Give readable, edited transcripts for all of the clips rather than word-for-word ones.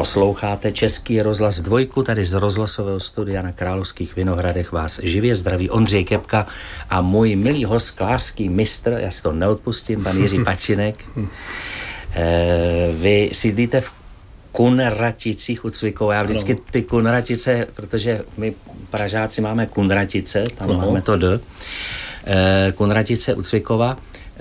Posloucháte Český rozhlas 2, tady z rozhlasového studia na Královských Vinohradech vás živě zdraví Ondřej Kepka a můj milý host, sklářský mistr, já si to neodpustím, pan Jiří Pačinek. Vy sídlíte v Kunraticích u Cvikova. Já vždycky ty Kunratice, protože my Pražáci máme Kunratice, tam máme to D. Kunratice u Cvikova,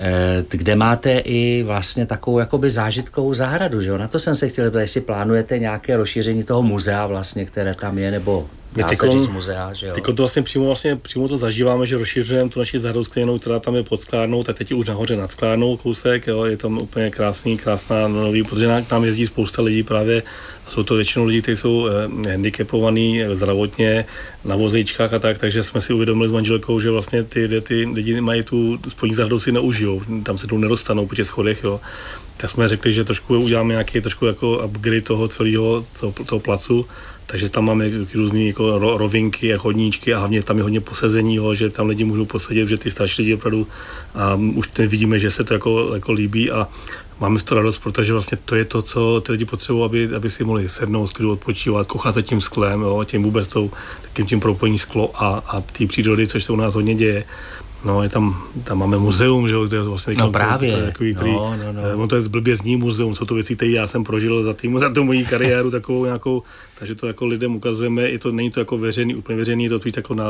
kde máte i vlastně takovou jakoby zážitkovou zahradu, že jo? Na to jsem se chtěl zeptat, jestli plánujete nějaké rozšíření toho muzea vlastně, které tam je, nebo dá se říct muzea, že jo? Teď to přímo to zažíváme, že rozšiřujeme tu naši zahradu skleněnou, která tam je pod sklárnou, tak teď je už nahoře nad sklárnou kousek, jo? Je tam úplně krásná nový, protože tam jezdí spousta lidí právě, a jsou to většinou lidi, kteří jsou handicapovaní zdravotně, na vozejčkách a tak, takže jsme si uvědomili s manželkou, že vlastně ty lidi mají tu spodní zahradu si neužijou, tam se tu nedostanou po těch schodech, jo. Tak jsme řekli, že trošku uděláme nějaký trošku jako upgrade toho celého toho placu, takže tam máme různé jako rovinky a chodníčky a hlavně tam je hodně posezení, že tam lidi můžou posedět, že ty starší lidi opravdu a už vidíme, že se to jako líbí a máme z toho radost, protože vlastně to je to, co ty lidi potřebují, aby si mohli sednout, klidu odpočívat, kochat se tím sklem, jo, tím vůbec tím propojení sklo a té přírody, což se u nás hodně děje. No, je tam máme muzeum, že jo, kde vlastně právě. To je takový, on to je blbě zní muzeum, jsou to věci, které já jsem prožil za tu moji kariéru takovou nějakou, takže to jako lidem ukazujeme, není to jako úplně veřejný, je to tweet jako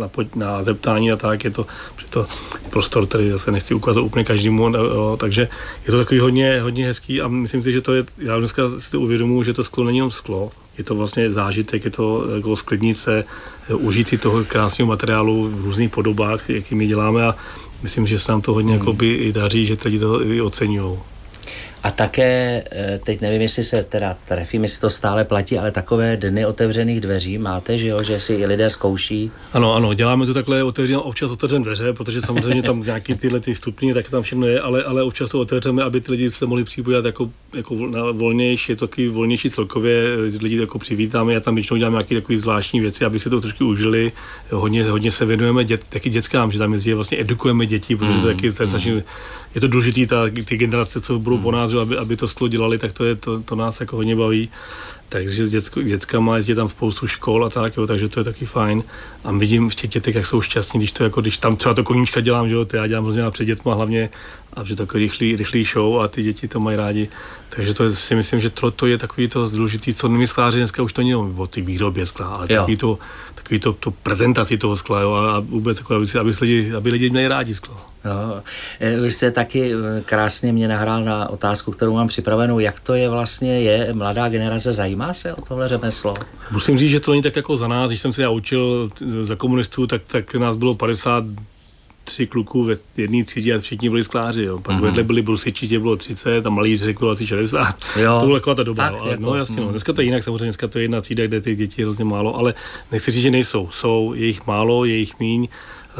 na zeptání a tak, je to prostor, který zase nechci ukázat úplně každému, jo, takže je to takový hodně hezký a myslím si, že to je, já dneska si to uvědomuji, že to sklo není jenom sklo, je to vlastně zážitek, je to jako sklidnice, užít si toho krásného materiálu v různých podobách, jaký my děláme a myslím, že se nám to hodně jakoby i daří, že lidi to i oceňují. A také, teď nevím, jestli se teda trefím, jestli to stále platí, ale takové dny otevřených dveří máte, že jo, že si i lidé zkouší? Ano, děláme to takhle, občas otevřeme dveře, protože samozřejmě tam nějaký tyhle stupně, tak tam všechno je, ale občas to otevřeme, aby ty lidi se mohli připojit jako na volnější, je to takový volnější celkově, lidi jako přivítáme, já tam většinou dělám nějaké takové zvláštní věci, aby si to trošku užili, hodně se věnujeme taky dětskám, že tam jezdí, vlastně edukujeme děti, protože to je to důležitý, ty generace, co budou po nás, aby to sklo dělali, tak to nás jako hodně baví. Takže s dětskama jezdí tam spoustu škol a tak, jo, takže to je taky fajn. A vidím v těch dětech, jak jsou šťastní, když tam třeba to koníčka dělám, že jo, to já dělám hrozně před dětma hlavně, a že to je rychlý show a ty děti to mají rádi. Takže to si myslím, že to je takový to důležitý, co my skláři dneska už to není o té výrobě skla, ale takový to prezentaci toho skla, jo, a vůbec jako, aby lidi měli rádi sklo. Jo. Vy jste taky krásně mě nahrál na otázku, kterou mám připravenou, jak to je vlastně, mladá generace, zajímá se o tohle řemeslo? Musím říct, že to není tak jako za nás, když jsem se já učil za komunistů, tak nás bylo 53 kluků ve jedné třídě a všichni byli skláři, jo. Pak vedle byli brusiči, tě bylo 30 a malíři bylo asi 60. Jo. To byla taková ta doba, jo. Ale, no jasně, dneska to je jinak, samozřejmě dneska to je jedna třída, kde těch dětí je hrozně málo, ale nechci říct, že nejsou. Je jich málo, je jich míň.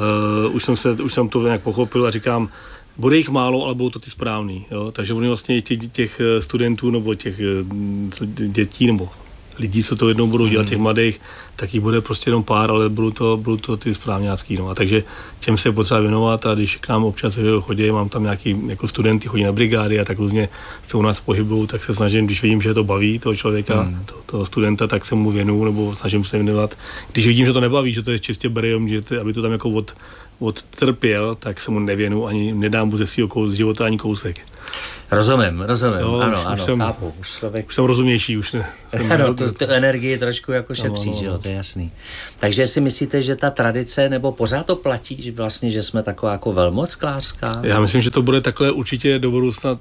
Už jsem to nějak pochopil a říkám, bude jich málo, ale budou to ty správný, jo. Takže oni vlastně těch studentů nebo těch dětí nebo lidí, co to jednou budou dělat, těch mladých, tak jich bude prostě jenom pár, ale budou to ty správňácký, no. A takže těm se potřeba věnovat a když k nám občas chodí, mám tam nějaký jako studenty, chodí na brigády a tak různě se u nás pohybují, tak se snažím, když vidím, že to baví toho člověka, toho studenta, tak se mu věnuju nebo snažím se věnovat. Když vidím, že to nebaví, že to je čistě berium, že aby to tam jako odtrpěl, tak se mu nevěnu, ani nedám mu ze svého života ani kousek. Rozumím, jo, ano, chápu. Už jsem rozumnější, už ne. Ano, tu energii trošku jako šetří, že jo, to je jasný. Takže si myslíte, že ta tradice, nebo pořád to platí, že vlastně, že jsme taková jako velmoc sklářská? Já myslím, že to bude takhle určitě do budoucna.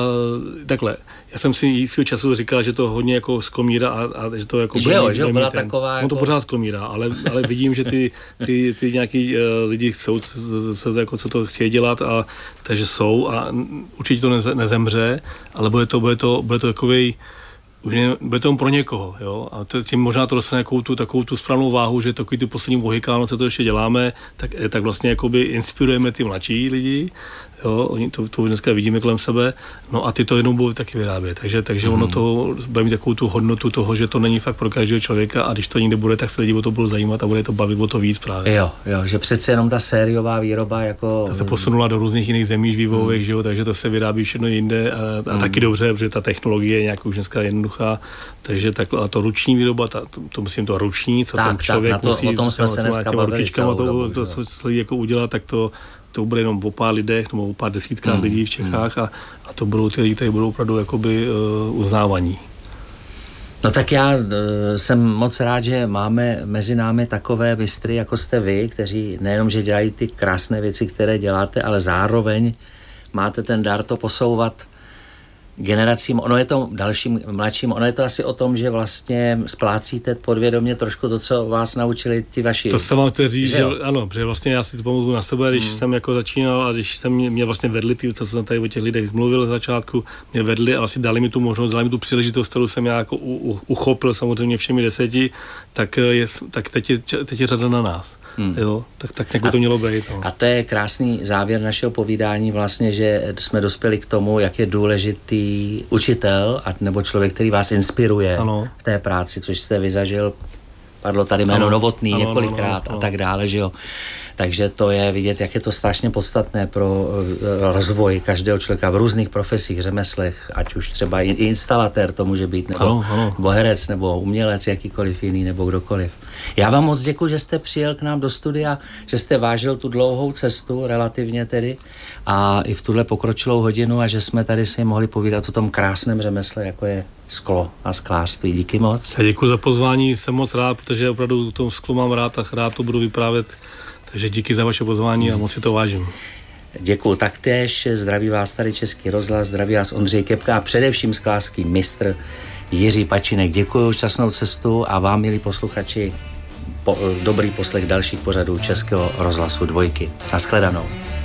Já jsem si svého času říkal, že to hodně jako skomírá a že to jako že byla taková jako... to pořád skomírá, ale vidím, že ty nějaký lidi chcou, jako co to chtějí dělat a takže jsou a určitě to nezemře, ale bude to takovej už bude to pro někoho, jo, a tím možná to dostane takovou tu správnou váhu, že takový ty poslední Mohikáno, co to ještě děláme, tak vlastně jakoby inspirujeme ty mladší lidi, jo, oni to dneska vidíme kolem sebe, no a ty to jednou budou taky vyrábět, takže ono to bude mít takovou tu hodnotu toho, že to není fakt pro každého člověka a když to někde bude, tak se lidi o to budou zajímat a bude to bavit o to víc právě. Jo, že přece jenom ta sériová výroba jako... Ta se posunula do různých jiných zemí vývojových, že jo, takže to se vyrábí všechno jinde a taky dobře, protože ta technologie je nějak už dneska jednoduchá, takže takhle a to ruční výroba, to myslím to ruční, co ten člověk musí... O tom jsme se dneska bavili celou dobu, to, co lidi jako udělat, tak to bude jenom o pár lidech, nebo o pár desítkách lidí v Čechách a to budou ty lidi, kteří budou opravdu jakoby uznávaní. No tak já jsem moc rád, že máme mezi námi takové mistry, jako jste vy, kteří nejenom, že dělají ty krásné věci, které děláte, ale zároveň máte ten dar to posouvat generacím. Ono je to dalším, mladším, ono je to asi o tom, že vlastně splácíte podvědomě trošku to, co vás naučili ti vaši. To jsem vám chtěl říct, že ano, protože vlastně já si to pamatuju na sebe, když jsem jako začínal a když jsem mě vlastně vedli ty, co jsem tady o těch lidech mluvil na začátku, mě vedli a vlastně dali mi tu možnost, dali mi tu příležitost, kterou jsem já jako uchopil samozřejmě všemi 10, tak teď je řada na nás. Jo, tak jako to mělo být. No. A to je krásný závěr našeho povídání vlastně, že jsme dospěli k tomu, jak je důležitý učitel nebo člověk, který vás inspiruje v té práci, což jste vyzažil, padlo tady jméno Novotný několikrát a tak dále, že jo. Takže to je vidět, jak je to strašně podstatné pro rozvoj každého člověka v různých profesích, řemeslech, ať už třeba i instalatér to může být, nebo herec, nebo umělec, jakýkoliv jiný, nebo kdokoliv. Já vám moc děkuji, že jste přijel k nám do studia, že jste vážil tu dlouhou cestu, relativně tedy, a i v tuhle pokročilou hodinu a že jsme tady si mohli povídat o tom krásném řemesle, jako je sklo a sklářství. Díky moc. Děkuji za pozvání, jsem moc rád, protože opravdu to sklo mám rád a rád to budu vyprávět. Takže díky za vaše pozvání a moc si to vážím. Děkuji taktéž, zdraví vás tady Český rozhlas, zdraví vás Ondřej Kepka a především sklářský mistr Jiří Pačinek. Děkuji, šťastnou cestu a vám, milí posluchači, dobrý poslech dalších pořadů Českého rozhlasu 2. Naschledanou.